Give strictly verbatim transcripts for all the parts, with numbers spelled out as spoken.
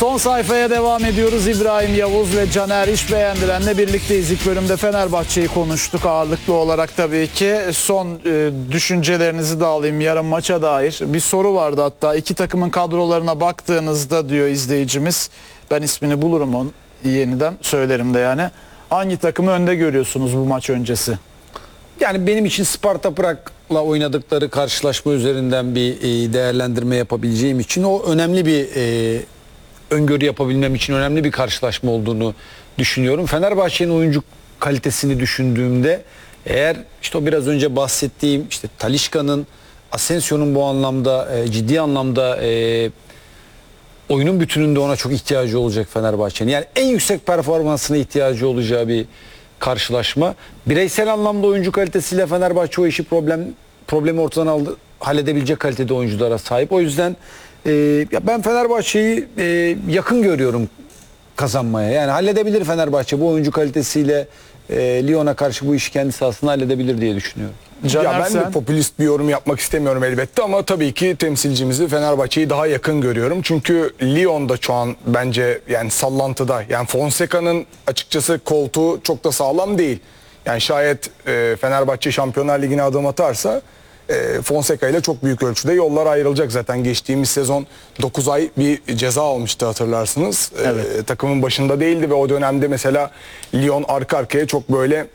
Son sayfaya devam ediyoruz. İbrahim Yavuz ve Caner İşbeğendiren'le birlikteyiz. İlk bölümde Fenerbahçe'yi konuştuk ağırlıklı olarak tabii ki. Son e, düşüncelerinizi de alayım yarın maça dair. Bir soru vardı hatta. İki takımın kadrolarına baktığınızda diyor izleyicimiz. Ben ismini bulurum onu yeniden söylerim de yani. Hangi takımı önde görüyorsunuz bu maç öncesi? Yani benim için Sparta Prag'la oynadıkları karşılaşma üzerinden bir değerlendirme yapabileceğim için o önemli bir e, öngörü yapabilmem için önemli bir karşılaşma olduğunu düşünüyorum. Fenerbahçe'nin oyuncu kalitesini düşündüğümde eğer işte o biraz önce bahsettiğim işte Talisca'nın, Asensio'nun bu anlamda e, ciddi anlamda e, oyunun bütününde ona çok ihtiyacı olacak Fenerbahçe'nin. Yani en yüksek performansına ihtiyacı olacağı bir karşılaşma. Bireysel anlamda oyuncu kalitesiyle Fenerbahçe o işi problem problemi ortadan aldı, halledebilecek kalitede oyunculara sahip. O yüzden e, ya ben Fenerbahçe'yi e, yakın görüyorum kazanmaya. Yani halledebilir Fenerbahçe bu oyuncu kalitesiyle e, Lyon'a karşı bu işi kendi sahasında halledebilir diye düşünüyorum. Caner, ya ben sen... de popülist bir yorum yapmak istemiyorum elbette ama tabii ki temsilcimizi Fenerbahçe'yi daha yakın görüyorum. Çünkü Lyon'da şu an bence yani sallantıda. Yani Fonseca'nın açıkçası koltuğu çok da sağlam değil. Yani şayet e, Fenerbahçe Şampiyonlar Ligi'ne adım atarsa e, Fonseca ile çok büyük ölçüde yollar ayrılacak. Zaten geçtiğimiz sezon dokuz ay bir ceza almıştı hatırlarsınız. Evet. E, takımın başında değildi ve o dönemde mesela Lyon arka arkaya çok böyle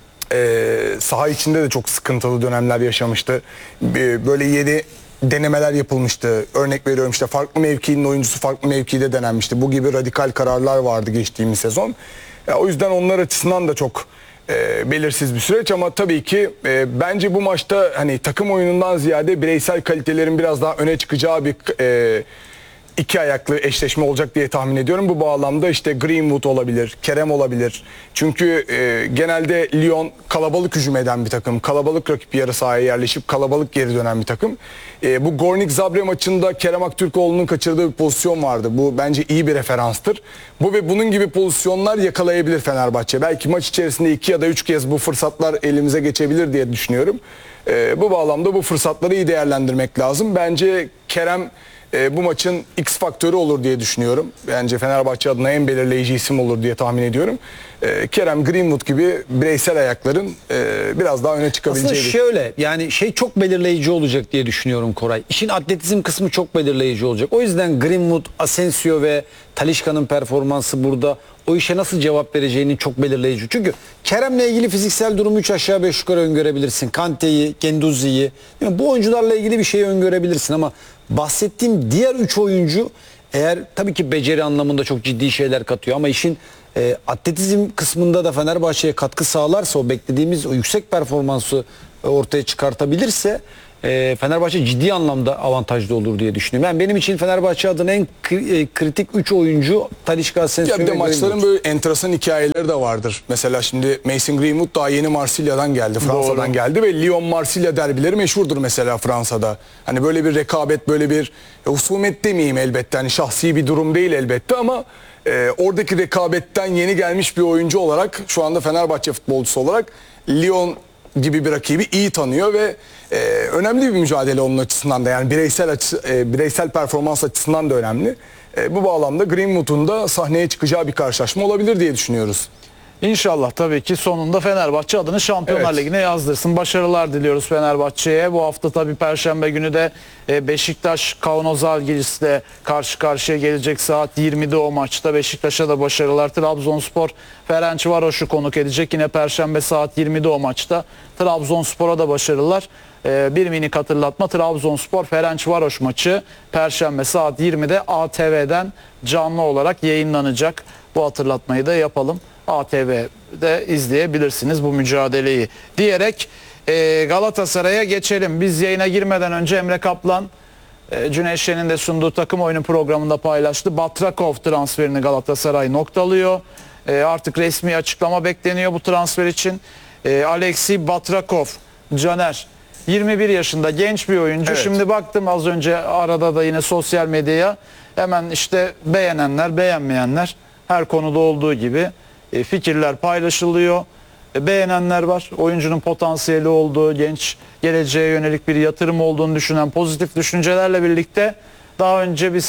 Ee, saha içinde de çok sıkıntılı dönemler yaşamıştı. Ee, böyle yeni denemeler yapılmıştı. Örnek veriyorum işte farklı mevkinin oyuncusu farklı mevkide denenmişti. Bu gibi radikal kararlar vardı geçtiğimiz sezon. Ya, o yüzden onlar açısından da çok e, belirsiz bir süreç ama tabii ki e, bence bu maçta hani takım oyunundan ziyade bireysel kalitelerin biraz daha öne çıkacağı bir e, iki ayaklı eşleşme olacak diye tahmin ediyorum. Bu bağlamda işte Greenwood olabilir, Kerem olabilir. Çünkü e, genelde Lyon kalabalık hücum eden bir takım. Kalabalık rakip yarı sahaya yerleşip kalabalık geri dönen bir takım. E, bu Gornik Zabre maçında Kerem Aktürkoğlu'nun kaçırdığı bir pozisyon vardı. Bu bence iyi bir referanstır. Bu ve bunun gibi pozisyonlar yakalayabilir Fenerbahçe. Belki maç içerisinde iki ya da üç kez bu fırsatlar elimize geçebilir diye düşünüyorum. E, bu bağlamda bu fırsatları iyi değerlendirmek lazım. Bence Kerem E, bu maçın X faktörü olur diye düşünüyorum. Bence Fenerbahçe adına en belirleyici isim olur diye tahmin ediyorum. E, Kerem, Greenwood gibi bireysel ayakların e, biraz daha öne çıkabileceği. Aslında şöyle yani şey çok belirleyici olacak diye düşünüyorum Koray. İşin atletizm kısmı çok belirleyici olacak. O yüzden Greenwood, Asensio ve Talisca'nın performansı burada o işe nasıl cevap vereceğini çok belirleyici. Çünkü Kerem'le ilgili fiziksel durumu üç aşağı beş yukarı öngörebilirsin. Kante'yi, Genduzi'yi. Bu oyuncularla ilgili bir şeyi öngörebilirsin ama bahsettiğim diğer üç oyuncu eğer tabii ki beceri anlamında çok ciddi şeyler katıyor ama işin e, atletizm kısmında da Fenerbahçe'ye katkı sağlarsa o beklediğimiz o yüksek performansı ortaya çıkartabilirse e, Fenerbahçe ciddi anlamda avantajlı olur diye düşünüyorum. Yani benim için Fenerbahçe adına en kri, e, kritik üç oyuncu Talisca, Asensio. Ya bir de maçların böyle enteresan hikayeleri de vardır. Mesela şimdi Mason Greenwood daha yeni Marsilya'dan geldi, Fransa'dan Doğru. geldi ve Lyon-Marsilya derbileri meşhurdur mesela Fransa'da. Hani böyle bir rekabet, böyle bir husumet demeyeyim elbette. Hani şahsi bir durum değil elbette ama e, oradaki rekabetten yeni gelmiş bir oyuncu olarak şu anda Fenerbahçe futbolcusu olarak Lyon gibi bir rakibi iyi tanıyor ve e, önemli bir mücadele onun açısından da yani bireysel açı, e, bireysel performans açısından da önemli. E, bu bağlamda Greenwood'un da sahneye çıkacağı bir karşılaşma olabilir diye düşünüyoruz. İnşallah tabii ki sonunda Fenerbahçe adını Şampiyonlar evet. Ligi'ne yazdırsın. Başarılar diliyoruz Fenerbahçe'ye. Bu hafta tabii Perşembe günü de Beşiktaş Kauno-Zalgiris'le karşı karşıya gelecek saat yirmide o maçta. Beşiktaş'a da başarılar. Trabzonspor Ferencvaros'u konuk edecek. Yine Perşembe saat yirmide o maçta. Trabzonspor'a da başarılar. Bir minik hatırlatma, Trabzonspor Ferencvaros maçı Perşembe saat yirmide A T V'den canlı olarak yayınlanacak. Bu hatırlatmayı da yapalım. A T V'de izleyebilirsiniz bu mücadeleyi diyerek e, Galatasaray'a geçelim. Biz yayına girmeden önce Emre Kaplan e, Cüneyt Şen'in de sunduğu takım oyunu programında paylaştı. Batrakov transferini Galatasaray noktalıyor. E, artık resmi açıklama bekleniyor bu transfer için. E, Alexey Batrakov, Caner yirmi bir yaşında genç bir oyuncu. Evet. Şimdi baktım az önce arada da yine sosyal medyaya hemen işte beğenenler, beğenmeyenler her konuda olduğu gibi fikirler paylaşılıyor. Beğenenler var. Oyuncunun potansiyeli olduğu, genç geleceğe yönelik bir yatırım olduğunu düşünen pozitif düşüncelerle birlikte daha önce biz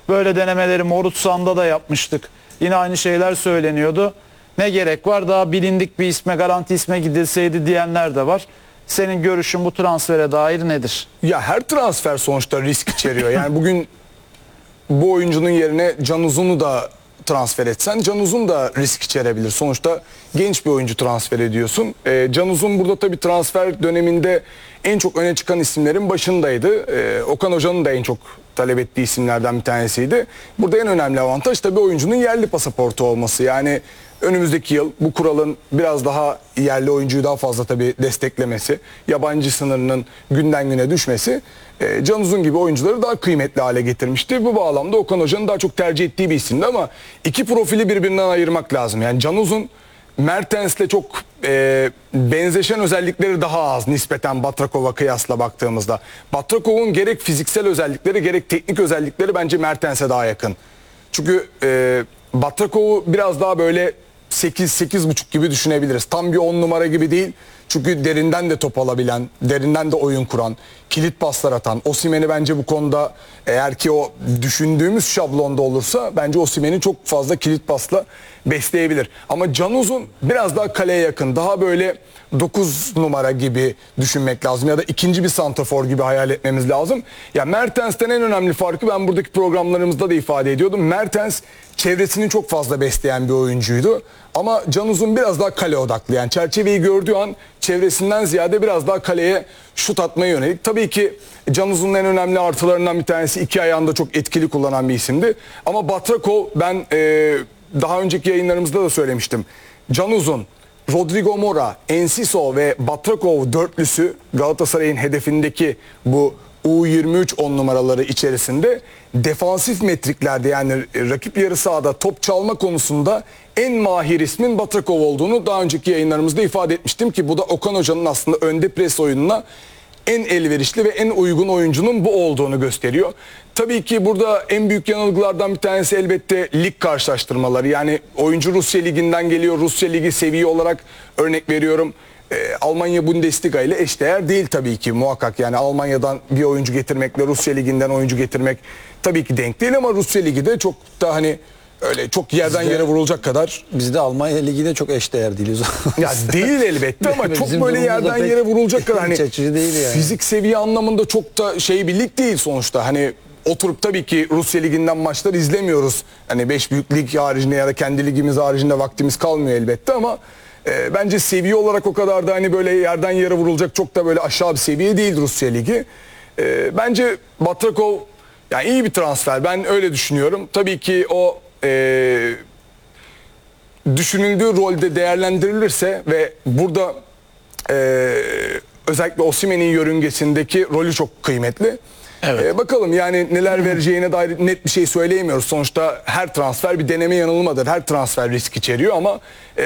Böyle denemeleri Morutsan'da da yapmıştık. Yine aynı şeyler söyleniyordu. Ne gerek var? Daha bilindik bir isme, garanti isme gidilseydi diyenler de var. Senin görüşün bu transfere dair nedir? Ya her transfer sonuçta risk içeriyor. Yani bugün bu oyuncunun yerine Can Uzun'u da transfer etsen Can Uzun da risk içerebilir. Sonuçta genç bir oyuncu transfer ediyorsun. Ee, Can Uzun burada tabii transfer döneminde en çok öne çıkan isimlerin başındaydı. Ee, Okan Hoca'nın da en çok talep ettiği isimlerden bir tanesiydi. Burada en önemli avantaj tabii oyuncunun yerli pasaportu olması. Yani önümüzdeki yıl bu kuralın biraz daha yerli oyuncuyu daha fazla tabii desteklemesi, yabancı sınırının günden güne düşmesi e, Can Uzun gibi oyuncuları daha kıymetli hale getirmişti. Bu bağlamda Okan Hoca'nın daha çok tercih ettiği bir isimdi ama iki profili birbirinden ayırmak lazım. Yani Can Uzun Mertens'le çok e, benzeşen özellikleri daha az nispeten Batrakov'a kıyasla baktığımızda. Batrakov'un gerek fiziksel özellikleri gerek teknik özellikleri bence Mertens'e daha yakın. Çünkü e, Batrakov'u biraz daha böyle sekiz sekiz buçuk gibi düşünebiliriz. Tam bir on numara gibi değil. Çünkü derinden de top alabilen, derinden de oyun kuran, kilit paslar atan. Osimhen'i bence bu konuda eğer ki o düşündüğümüz şablonda olursa bence Osimhen'i çok fazla kilit pasla besleyebilir. Ama Can Uzun biraz daha kaleye yakın. Daha böyle dokuz numara gibi düşünmek lazım ya da ikinci bir santrafor gibi hayal etmemiz lazım. Ya Mertens'ten en önemli farkı ben buradaki programlarımızda da ifade ediyordum. Mertens çevresini çok fazla besleyen bir oyuncuydu. Ama Can Uzun biraz daha kale odaklı. Yani çerçeveyi gördüğü an çevresinden ziyade biraz daha kaleye şut atmaya yönelik. Tabii ki Can Uzun'un en önemli artılarından bir tanesi iki ayağında çok etkili kullanan bir isimdi. Ama Batrakov ben e, daha önceki yayınlarımızda da söylemiştim. Can Uzun, Rodrigo Mora, Enciso ve Batrakov dörtlüsü Galatasaray'ın hedefindeki bu U yirmi üç on numaraları içerisinde defansif metriklerde yani rakip yarı sahada top çalma konusunda en mahir ismin Batrakov olduğunu daha önceki yayınlarımızda ifade etmiştim ki bu da Okan Hoca'nın aslında önde pres oyununa en elverişli ve en uygun oyuncunun bu olduğunu gösteriyor. Tabii ki burada en büyük yanılgılardan bir tanesi elbette lig karşılaştırmaları. Yani oyuncu Rusya Ligi'nden geliyor. Rusya Ligi seviye olarak örnek veriyorum. Ee, Almanya Bundesliga ile eşdeğer değil tabii ki muhakkak. Yani Almanya'dan bir oyuncu getirmekle Rusya Ligi'nden oyuncu getirmek tabii ki denk değil ama Rusya Ligi de çok da hani öyle çok yerden Bizde- yere vurulacak kadar Biz de Almanya Ligi'ne çok eşdeğer değiliz. ya değil elbette ama Bizim çok böyle durumumuz da yerden pek yere vurulacak kadar hani iç açıcı değil yani. fizik seviye anlamında çok da şey bir lig değil sonuçta. Hani oturup tabii ki Rusya Ligi'nden maçlar izlemiyoruz. Hani beş büyük lig haricinde ya da kendi ligimiz haricinde vaktimiz kalmıyor elbette ama e, bence seviye olarak o kadar da hani böyle yerden yere vurulacak çok da böyle aşağı bir seviye değil Rusya Ligi. E, bence Batrakov yani iyi bir transfer. Ben öyle düşünüyorum. Tabii ki o e, düşünüldüğü rolde değerlendirilirse ve burada e, özellikle Osimhen'in yörüngesindeki rolü çok kıymetli. Evet. E, bakalım yani neler vereceğine dair net bir şey söyleyemiyoruz. Sonuçta her transfer bir deneme yanılmadır. Her transfer risk içeriyor ama e,